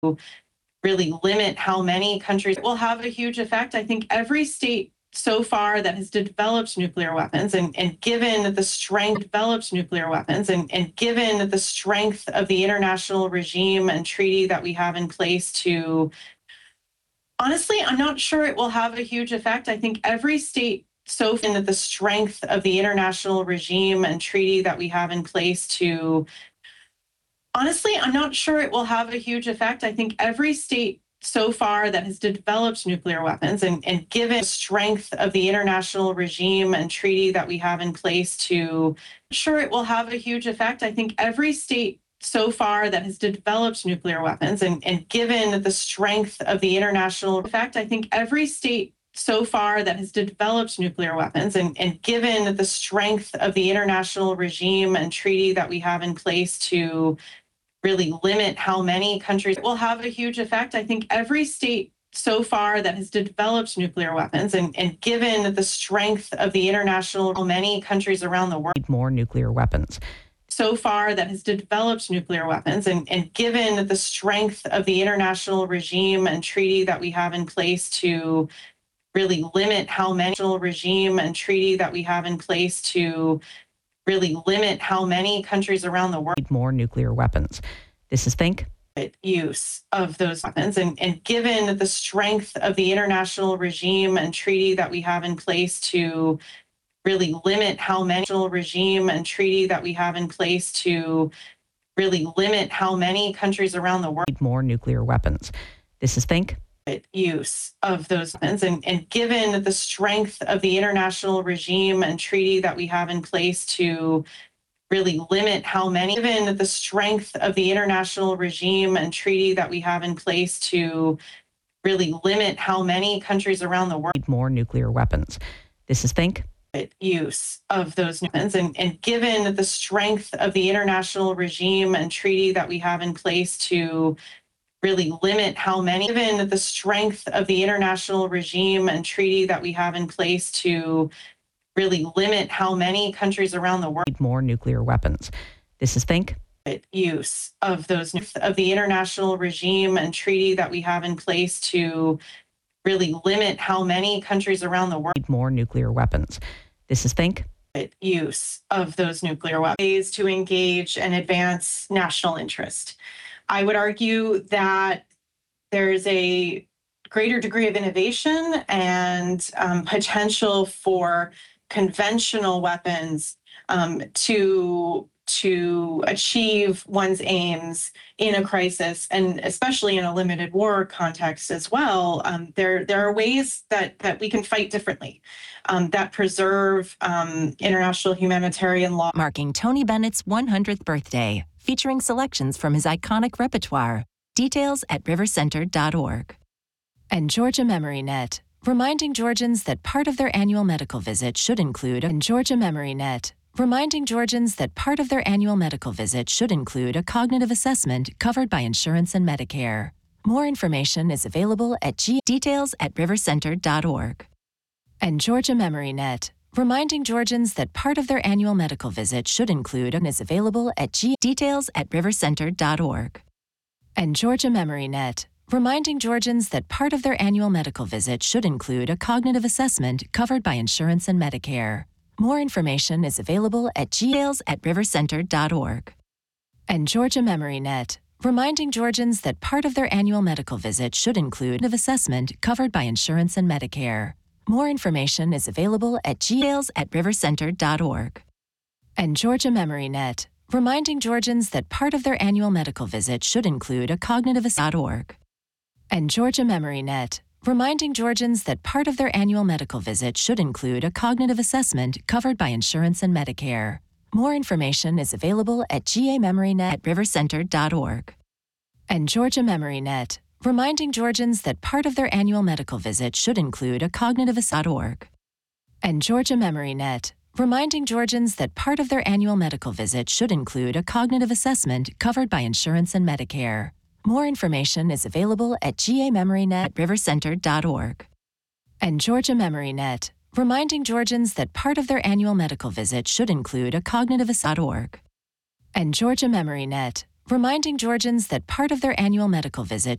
really limit how many countries will have a huge effect. I think every state so far that has developed nuclear weapons and given the strength developed nuclear weapons and given the strength of the international regime and treaty that we have in place to, honestly, I'm not sure it will have a huge effect. I think every state so far that the strength of the international regime and treaty that we have in place to, honestly, I'm not sure it will have a huge effect. I think every state so far that has developed nuclear weapons and given the strength of the international regime and treaty that we have in place to, sure it will have a huge effect. I think every state so far that has developed nuclear weapons and given the strength of the international effect, I think every state so far that has developed nuclear weapons and given the strength of the international regime and treaty that we have in place to really limit how many countries will have a huge effect. I think every state so far that has developed nuclear weapons and given the strength of the international, many countries around the world more nuclear weapons. So far that has developed nuclear weapons and given the strength of the international regime and treaty that we have in place to really limit how many regime and treaty that we have in place to really limit how many countries around the world more nuclear weapons. This is Think. Use of those weapons and given the strength of the international regime and treaty that we have in place to really limit how many regime and treaty that we have in place to really limit how many countries around the world more nuclear weapons. This is Think. Use of those weapons and given the strength of the international regime and treaty that we have in place to really limit how many, given the strength of the international regime and treaty that we have in place to really limit how many countries around the world more nuclear weapons. This is Think. Use of those weapons and given the strength of the international regime and treaty that we have in place to really limit how many, given the strength of the international regime and treaty that we have in place to really limit how many countries around the world more nuclear weapons. This is Think. Use of those of the international regime and treaty that we have in place to really limit how many countries around the world more nuclear weapons. This is Think. Use of those nuclear weapons to engage and advance national interest. I would argue that there's a greater degree of innovation and potential for conventional weapons to achieve one's aims in a crisis, and especially in a limited war context as well. There are ways that we can fight differently that preserve international humanitarian law. Marking Tony Bennett's 100th birthday, featuring selections from his iconic repertoire. Details at rivercenter.org. And Georgia MemoryNet, reminding Georgians that part of their annual medical visit should include Georgia MemoryNet, reminding Georgians that part of their annual medical visit should include a cognitive assessment covered by insurance and Medicare. More information is available at details at rivercenter.org. And Georgia MemoryNet, reminding Georgians that part of their annual medical visit should include and is available at details at rivercenter.org. And Georgia MemoryNet, reminding Georgians that part of their annual medical visit should include a cognitive assessment covered by insurance and Medicare. More information is available at details at rivercenter.org. And Georgia MemoryNet, reminding Georgians that part of their annual medical visit should include an assessment covered by insurance and Medicare. More information is available at details at rivercenter.org. And Georgia MemoryNet, reminding Georgians that part of their annual medical visit should include a cognitive assessment. And Georgia MemoryNet, reminding Georgians that part of their annual medical visit should include a cognitive assessment covered by insurance and Medicare. More information is available at GAMemoryNet at rivercenter.org. And Georgia MemoryNet, reminding Georgians that part of their annual medical visit should include a cognitive assessment. And Georgia MemoryNet, reminding Georgians that part of their annual medical visit should include a cognitive assessment covered by insurance and Medicare. More information is available at GAMemoryNet at rivercenter.org. And Georgia MemoryNet, reminding Georgians that part of their annual medical visit should include a cognitive assessment. And Georgia MemoryNet, reminding Georgians that part of their annual medical visit